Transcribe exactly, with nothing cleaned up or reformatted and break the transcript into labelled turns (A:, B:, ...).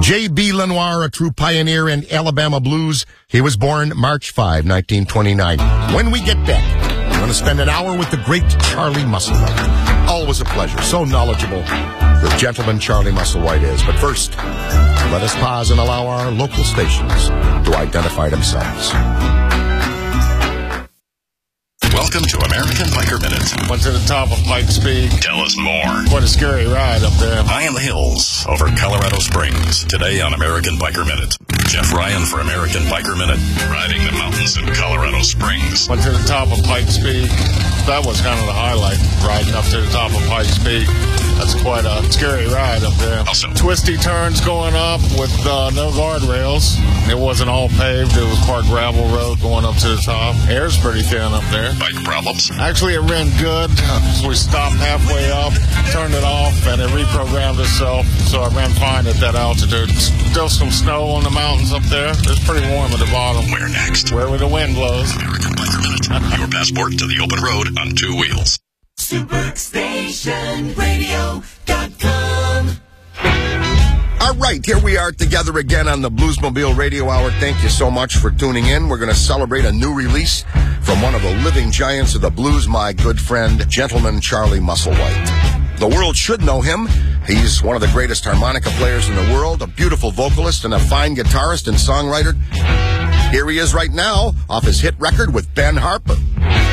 A: J B. Lenoir, a true pioneer in Alabama blues. He was born March fifth, nineteen twenty-nine. When we get back, we're going to spend an hour with the great Charlie Musselwhite. Always a pleasure. So knowledgeable, the gentleman Charlie Musselwhite is. But first, let us pause and allow our local stations to identify themselves.
B: Welcome to American Biker Minute.
C: Went to the top of Pikes Peak.
B: Tell us more.
C: What a scary ride up there.
B: High in the hills over Colorado Springs. Today on American Biker Minute. Jeff Ryan for American Biker Minute. Riding the mountains in Colorado Springs.
C: Went to the top of Pikes Peak. That was kind of the highlight, riding up to the top of Pikes Peak. That's quite a scary ride up there.
B: Also,
C: twisty turns going up with uh, no guardrails. It wasn't all paved. It was part gravel road going up to the top. Air's pretty thin up there.
B: Bike problems?
C: Actually, it ran good. So we stopped halfway up, turned it off, and it reprogrammed itself. So I ran fine at that altitude. Still some snow on the mountains up there. It's pretty warm at the bottom.
B: Where next?
C: Wherever the wind blows.
B: American Biker Minute. Your passport to the open road on two wheels.
D: Superstation Radio dot com.
A: All right, here we are together again on the Bluesmobile Radio Hour. Thank you so much for tuning in. We're going to celebrate a new release from one of the living giants of the blues, my good friend, gentleman Charlie Musselwhite. The world should know him. He's one of the greatest harmonica players in the world, a beautiful vocalist, and a fine guitarist and songwriter. Here he is right now, off his hit record with Ben Harper.